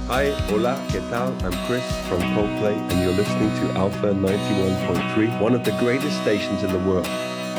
Hi, hola, ¿qué tal? I'm Chris from Coldplay, and you're listening to Alpha 91.3, one of the greatest stations in the world.